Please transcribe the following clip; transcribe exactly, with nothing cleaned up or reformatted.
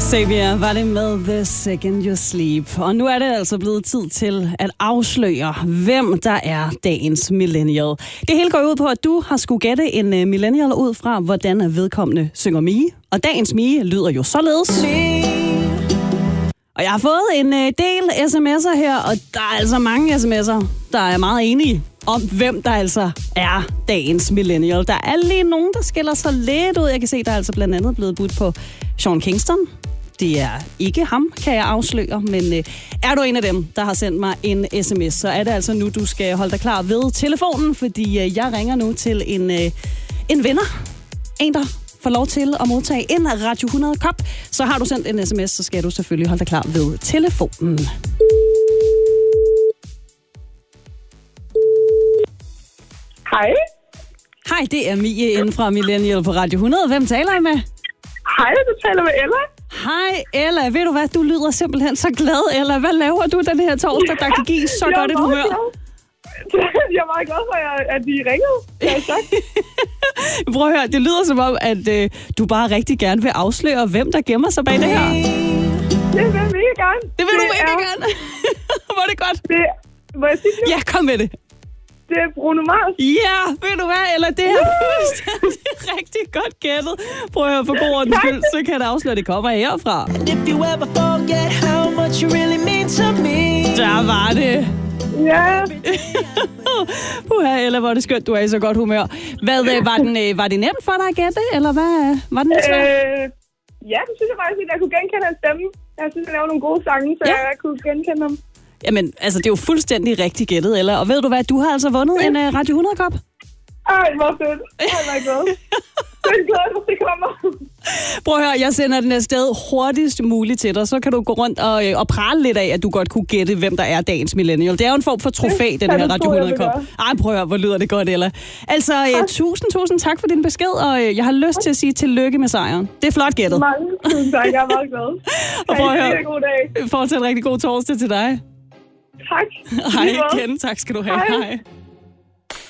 Xavier var det med The Second You Sleep. Og nu er det altså blevet tid til at afsløre, hvem der er dagens millennial. Det hele går ud på, at du har skulle gætte en millennial ud fra, hvordan vedkommende synger Mie. Og dagens Mie lyder jo således. Og jeg har fået en del sms'er her, og der er altså mange sms'er, der er meget enige om, hvem der altså er dagens millennial. Der er lige nogen, der skiller sig lidt ud. Jeg kan se, der er altså blandt andet blevet budt på Sean Kingston. Det er ikke ham, kan jeg afsløre, men øh, er du en af dem, der har sendt mig en sms, så er det altså nu, du skal holde dig klar ved telefonen, fordi øh, jeg ringer nu til en, øh, en venner. En, der får lov til at modtage en Radio hundrede kop. Så har du sendt en sms, så skal du selvfølgelig holde dig klar ved telefonen. Hej. Hej, det er Mie inden fra Millennial på Radio hundrede. Hvem taler I med? Hej, du taler med Ella. Hej Ella, ved du hvad, du lyder simpelthen så glad, Ella. Hvad laver du den her torsdag, der kan give så godt et humør? Jeg er meget glad for, at I ringede. Prøv at høre, det lyder som om, at øh, du bare rigtig gerne vil afsløre, hvem der gemmer sig bag det her. Det vil jeg mega gerne. Det vil det du mega er... gerne. Hvor er det godt. Det... Må jeg sige det? Ja, kom med det. Det er Bruno Mars. Ja, ved du hvad, eller det er fuldstændig rigtig godt gættet. Prøv at høre, for god ordens skyld, så kan jeg afsløre, at det kommer herfra. Der var det. Ja. Puha, eller hvor er det skønt, du er i så godt humør. Hvad, var, den, var det nemt for dig at gætte, eller hvad var den lidt svært? Øh, ja, det synes jeg faktisk, at jeg kunne genkende hans stemme. Jeg synes, han laver nogle gode sange, så ja. Jeg kunne genkende ham. Jamen, altså, det er jo fuldstændig rigtig gættet, eller? Og ved du hvad, du har altså vundet en uh, Radio hundrede kop. Ej, hvor fedt. Ej, hvor glad. Det er glad, hvis det kommer. Prøv at høre, jeg sender den afsted hurtigst muligt til dig, så kan du gå rundt og, øh, og prale lidt af, at du godt kunne gætte, hvem der er dagens millennial. Det er jo en form for trofæ, den her Radio hundrede kop. Ej, prøv at høre, hvor lyder det godt, Ella. Altså, øh, tusind, tusind tak for din besked, og øh, jeg har lyst til at sige tillykke med sejren. Det er flot gættet. Mange tusind tak, jeg er meget glad. Og prøv at høre, god dag. fortsæt en rigtig god torsdag til dig. Tak. Hej igen, tak skal du have. Hej. Hej.